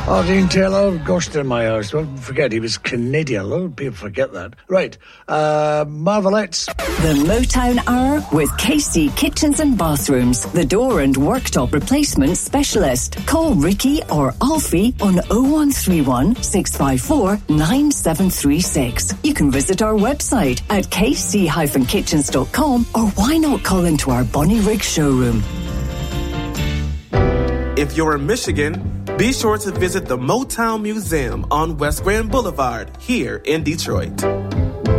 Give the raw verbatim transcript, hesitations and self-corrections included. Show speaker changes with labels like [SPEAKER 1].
[SPEAKER 1] Oh, Dean Taylor, ghost in my house. Don't forget, he was Canadian. A lot of people forget that. Right, uh, Marvelettes.
[SPEAKER 2] The Motown Hour with K C Kitchens and Bathrooms, the door and worktop replacement specialist. Call Ricky or Alfie on oh one three one, six five four, nine seven three six. You can visit our website at k c dash kitchens dot com, or why not call into our Bonnyrigg showroom.
[SPEAKER 3] If you're in Michigan, be sure to visit the Motown Museum on West Grand Boulevard here in Detroit.